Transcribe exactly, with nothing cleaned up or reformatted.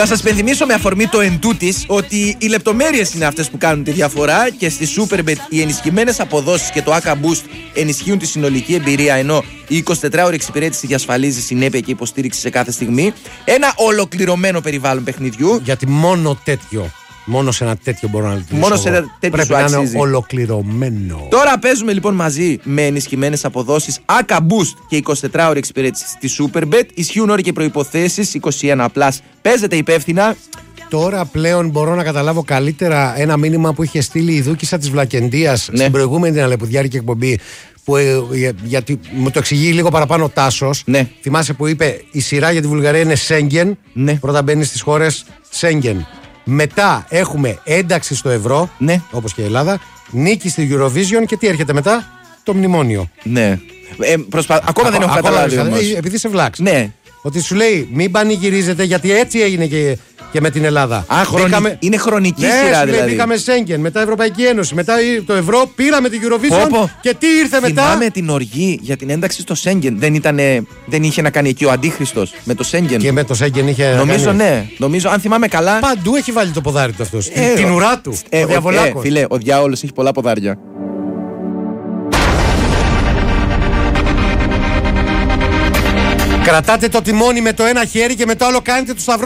Να σας πενθυμίσω με αφορμή το εντούτοις ότι οι λεπτομέρειες είναι αυτές που κάνουν τη διαφορά και στη Superbet οι ενισχυμένες αποδόσεις και το Aka Boost ενισχύουν τη συνολική εμπειρία, ενώ η εικοσιτετράωρη εξυπηρέτηση διασφαλίζει συνέπεια και υποστήριξη σε κάθε στιγμή. Ένα ολοκληρωμένο περιβάλλον παιχνιδιού. Γιατί μόνο τέτοιο. Μόνο σε ένα τέτοιο μπορώ να λειτουργήσω. Μόνο σε ένα τέτοιο πρέπει σου να αξίζει. είναι ολοκληρωμένο. Τώρα παίζουμε λοιπόν μαζί με ενισχυμένες αποδόσεις Aka Boost και εικοσιτετράωρη εξυπηρέτηση στη Superbet. Ισχύουν όροι και προϋποθέσεις. είκοσι ένα πλας. Παίζετε υπεύθυνα. Τώρα πλέον μπορώ να καταλάβω καλύτερα ένα μήνυμα που είχε στείλει η Δούκισσα της Βλακεντίας Ναι. στην προηγούμενη την αλεπουδιάρικη εκπομπή. Που, ε, για- γιατί μου το εξηγεί λίγο παραπάνω ο Τάσος. Ναι. Θυμάσαι που είπε η σειρά για τη Βουλγαρία είναι Σέγγεν. Ναι. Πρώτα μπαίνει στις χώρες Σέγγεν. Μετά έχουμε ένταξη στο ευρώ, Ναι. όπως και η Ελλάδα. Νίκη στη Eurovision και τι έρχεται μετά? Το μνημόνιο. Ναι. Ε, προσπα... Ακόμα δεν έχω Ακόμα καταλάβει δεν- όμως. Επειδή σε βλάξ. Ναι. Ότι σου λέει μην πανηγυρίζετε γιατί έτσι έγινε και, και με την Ελλάδα. Α, χρονι... Μπήκαμε- είναι χρονική Ναι, σειρά σου λέει, δηλαδή. μπήκαμε Σέγγεν, μετά Ευρωπαϊκή Ένωση, μετά το ευρώ, πήραμε την Eurovision. Πω, πω. Και τι ήρθε μετά? Θυμάμαι την οργή για την ένταξη στο Σέγγεν. Δεν, ήτανε... δεν είχε να κάνει εκεί ο Αντίχριστος με το Σέγγεν. Και με το Σέγγεν είχε. να Νομίζω κάνει. ναι. Νομίζω, αν θυμάμαι καλά. Παντού έχει βάλει το ποδάρι του αυτό. Ε, την ο- ουρά του. Ε, ο διαβολάκος. ε, φίλε, ο διάολος έχει πολλά ποδάρια. Κρατάτε το τιμόνι με το ένα χέρι και με το άλλο κάνετε του σταυρό.